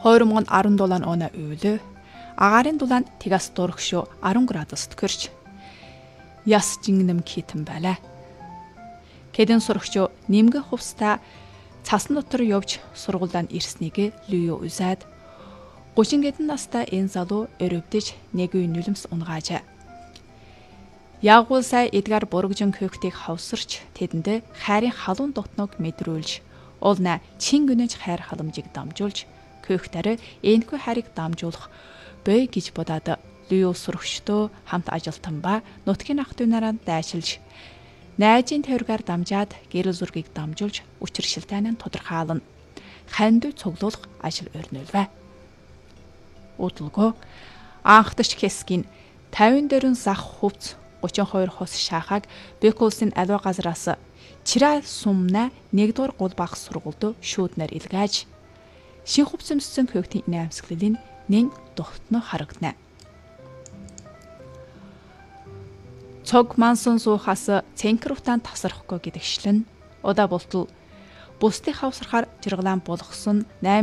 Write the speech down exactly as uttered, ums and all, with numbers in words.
хоёр мың арван долоо оны өөлөө агарын дулаан тигас дурагшуу арван градус төхөрч яс жингнэм китэн байлаа. Кэдэн сурагчуу нэмгэн хувцастаа цасан дотор явж сургуулианд ирснийг Лю үзээд гучин гэдэн настай энэ залуу өрөвдөж нэг үе нүлэмс унгаажээ. Ягуул сая Эдгар Бургжин Кёхтийг хавсарч тэдэндээ хайрын халуун дотног мэдрүүлж уулна чин гүнэж хайр халамжийг дамжуулж Кёхтараа энэхүү хайрыг дамжуулах бой гэж бодоод Лю сурагчдоо хамт ажилтан ба нутгийн ах дүү нараа дайшилж найзын тойргаар дамжаад гэрэл зургийг дамжуулж учиршилтайнаа тодорхойлно. Хандив цуглуулах ажил өрнөлвэ. Удалгүй анхдагч Кескин тавин дөрвөн зах хувц гучин хоёр хос шахаг Бекулсын аливаа газраас Чира сумна нэгдүгээр гол баг сургуульд шүүднээр илгааж шин хувцсэмсэн Кёхтийн наймсгалын нэн духтно харагдана. Цог мансан суухаас цэнкрутан тасрахгүй гэдэгшлэн удаа болтол бусдыг хавсархаар жиргалаан болгосон